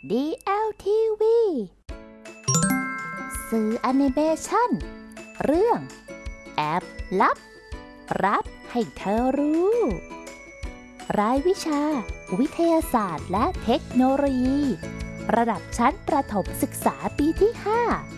DLTV สื่อแอนิเมชันเรื่องแอบลับรับให้เธอรู้รายวิชาวิทยาศาสตร์และเทคโนโลยีระดับชั้นประถมศึกษาปีที่ 5